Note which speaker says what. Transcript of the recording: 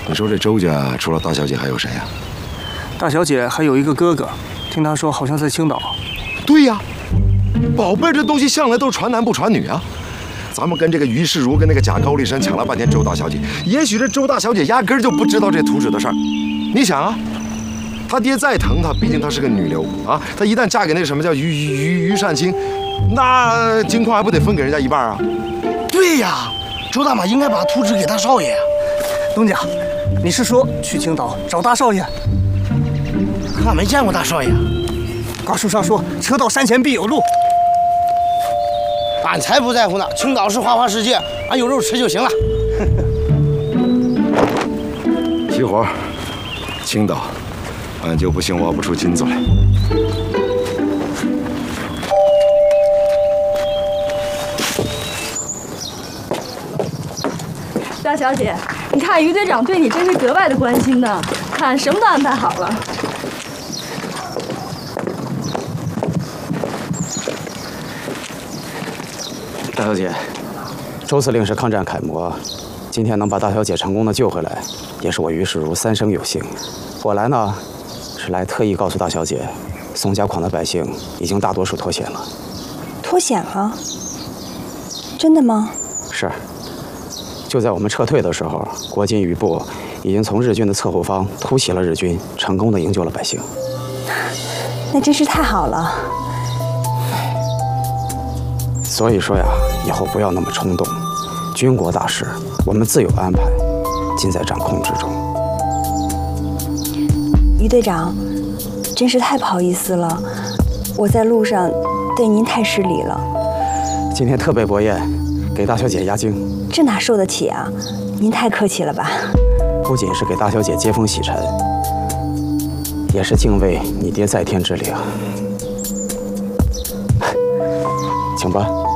Speaker 1: 你说这周家除了大小姐还有谁呀？
Speaker 2: 大小姐还有一个哥哥，听她说好像在青岛。
Speaker 1: 对呀，宝贝这东西向来都是传男不传女啊。咱们跟这个于世如跟那个贾高丽参抢了半天周大小姐，也许这周大小姐压根儿就不知道这图纸的事儿。你想啊，她爹再疼她，毕竟她是个女流啊，她一旦嫁给那什么叫于善清，那金矿还不得分给人家一半啊？
Speaker 3: 对呀，周大马应该把图纸给大少爷呀。
Speaker 2: 东家，你是说去青岛找大少爷？
Speaker 3: 俺没见过大少爷。
Speaker 2: 瓜书上说，车到山前必有路。
Speaker 3: 俺才不在乎呢，青岛是花花世界，俺有肉吃就行了。
Speaker 1: 齐活，青岛，俺就不信挖不出金子来。
Speaker 4: 大小姐，你看于队长对你真是格外的关心呢，看什么都安排好了。
Speaker 5: 大小姐，周司令是抗战楷模，今天能把大小姐成功的救回来，也是我于世如三生有幸。我来呢，是来特意告诉大小姐，宋家矿的百姓已经大多数脱险了。
Speaker 6: 脱险了？真的吗？
Speaker 5: 是。就在我们撤退的时候，国军余部已经从日军的侧后方突袭了日军，成功的营救了百姓。
Speaker 6: 那真是太好了。
Speaker 5: 所以说呀，以后不要那么冲动，军国大事我们自有安排，尽在掌控之中。
Speaker 6: 于队长，真是太不好意思了，我在路上对您太失礼了。
Speaker 5: 今天特备薄宴，给大小姐压惊。
Speaker 6: 这哪受得起啊？您太客气了吧。
Speaker 5: 不仅是给大小姐接风洗尘，也是敬畏你爹在天之灵。请吧。